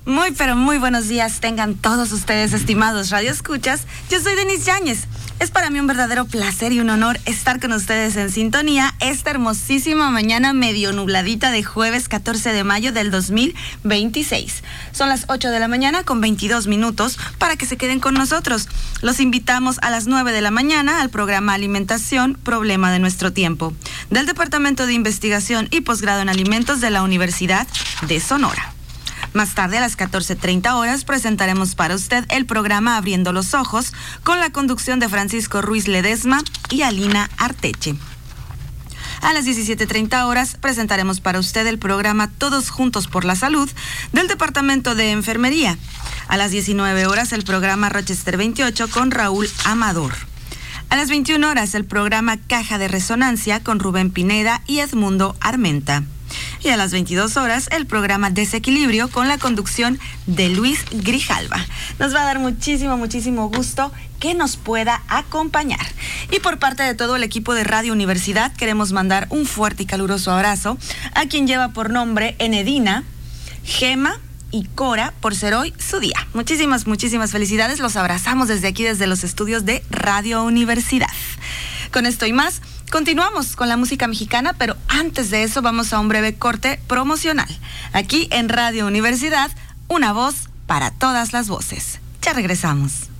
Muy, pero muy buenos días tengan todos ustedes, estimados radioescuchas. Yo soy Denise Yáñez. Es para mí un verdadero placer y un honor estar con ustedes en sintonía esta hermosísima mañana medio nubladita de jueves 14 de mayo del 2026. Son las 8 de la mañana con 22 minutos para que se queden con nosotros. Los invitamos a las 9 de la mañana al programa Alimentación, Problema de Nuestro Tiempo, del Departamento de Investigación y Posgrado en Alimentos de la Universidad de Sonora. Más tarde, a las 14:30 horas, presentaremos para usted el programa Abriendo los Ojos, con la conducción de Francisco Ruiz Ledesma y Alina Arteche. A las 17:30 horas, presentaremos para usted el programa Todos Juntos por la Salud, del Departamento de Enfermería. A las 19 horas, el programa Rochester 28 con Raúl Amador. A las 21 horas, el programa Caja de Resonancia con Rubén Pineda y Edmundo Armenta. Y a las 22 horas, el programa Desequilibrio con la conducción de Luis Grijalva. Nos va a dar muchísimo gusto que nos pueda acompañar. Y por parte de todo el equipo de Radio Universidad, queremos mandar un fuerte y caluroso abrazo a quien lleva por nombre Enedina, Gema y Cora, por ser hoy su día. Muchísimas felicidades. Los abrazamos desde aquí, desde los estudios de Radio Universidad. Con esto y más, continuamos con la música mexicana, pero antes de eso vamos a un breve corte promocional. Aquí en Radio Universidad, una voz para todas las voces. Ya regresamos.